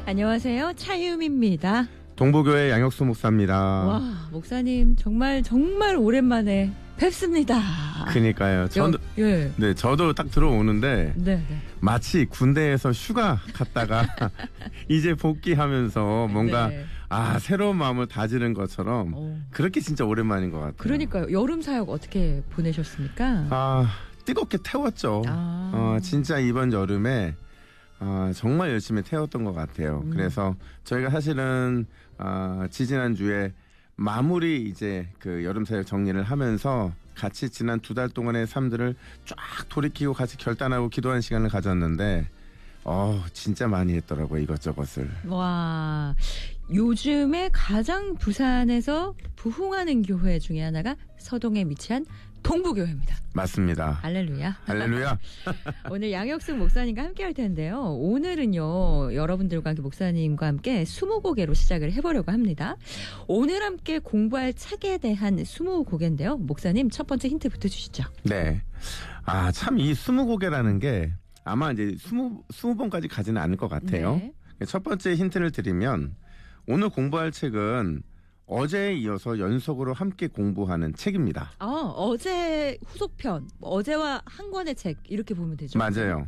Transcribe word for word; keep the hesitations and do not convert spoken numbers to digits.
안녕하세요. 차유미입니다. 동부교회 양혁수 목사입니다. 와, 목사님 정말 정말 오랜만에 뵙습니다. 그러니까요. 저도 예. 네, 저도 딱 들어오는데 네, 네. 마치 군대에서 휴가 갔다가 이제 복귀하면서 뭔가 네. 아 새로운 마음을 다지는 것처럼 오. 그렇게 진짜 오랜만인 것 같아요. 그러니까요. 여름 사역 어떻게 보내셨습니까? 아 뜨겁게 태웠죠. 아. 어, 진짜 이번 여름에 아, 정말 열심히 태웠던 것 같아요. 음. 그래서 저희가 사실은 아, 지지난 주에 마무리 이제 그 여름 사역 정리를 하면서 같이 지난 두 달 동안의 삶들을 쫙 돌이키고 같이 결단하고 기도하는 시간을 가졌는데 어 진짜 많이 했더라고요, 이것저것을. 와, 요즘에 가장 부산에서 부흥하는 교회 중에 하나가 서동에 위치한 동부교회입니다. 맞습니다. 할렐루야. 할렐루야. 오늘 양혁숙 목사님과 함께 할 텐데요. 오늘은요, 여러분들과 함께 목사님과 함께 스무고개로 시작을 해보려고 합니다. 오늘 함께 공부할 책에 대한 스무고개인데요. 목사님 첫 번째 힌트부터 주시죠. 네. 아, 참 이 스무고개라는 게 아마 이제 스무, 스무 번까지 가지는 않을 것 같아요. 네. 첫 번째 힌트를 드리면 오늘 공부할 책은 어제에 이어서 연속으로 함께 공부하는 책입니다. 어, 어제 후속편, 어제와 한 권의 책 이렇게 보면 되죠. 맞아요.